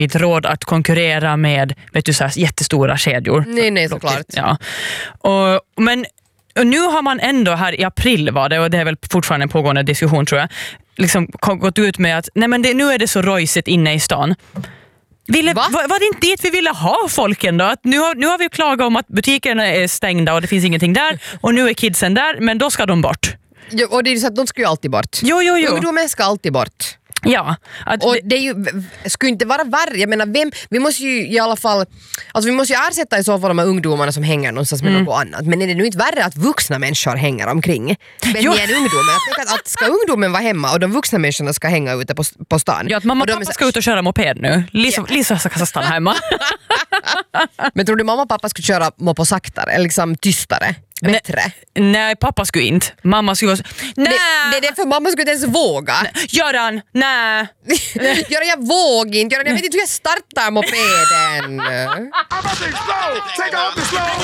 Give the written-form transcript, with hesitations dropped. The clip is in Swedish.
inte råd att konkurrera med så här, jättestora kedjor. Nej, såklart. Ja. Men nu har man ändå här i april var det, och det är väl fortfarande en pågående diskussion tror jag, liksom gått ut med att nej, men nu är det så rojsigt inne i stan. Var det inte dit vi ville ha folken då? Att nu har vi klagat om att butikerna är stängda och det finns ingenting där, och nu är kidsen där, men då ska de bort. Jo, och det är så att de ska ju alltid bort. Jo. Ungdomen ska alltid bort. Ja. Och det är ju, skulle inte vara värre. Jag menar, vi måste ju i alla fall, alltså vi måste ju ersätta i så fall de här ungdomarna som hänger någonstans med något annat. Men är det nu inte värre att vuxna människor hänger omkring? Men i en ungdom. Jag tänker att ska ungdomen vara hemma och de vuxna människorna ska hänga ute på stan. Ja, att mamma och pappa ska ut och köra moped nu. Lisa ska stanna hemma. Men tror du mamma och pappa skulle köra mopo saktare eller liksom tystare? Bättre? Nej, pappa skulle inte. Mamma skulle också... Nej! Det är för mamma skulle inte ens våga. Göran, nej! Göran, jag vågar inte. Göran, jag vet inte hur jag startar mopeden.